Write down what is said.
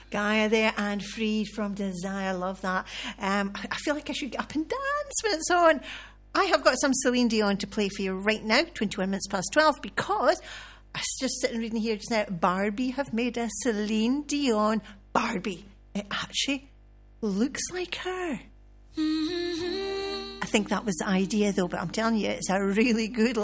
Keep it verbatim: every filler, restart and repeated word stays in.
Gaia there, and Freed from Desire. Love that. Um, I feel like I should get up and dance when it's on. I have got some Celine Dion to play for you right now, twenty-one minutes past twelve, because I was just sitting reading here just now, Barbie have made a Celine Dion Barbie. It actually looks like her. I think that was the idea though, but I'm telling you, it's a really good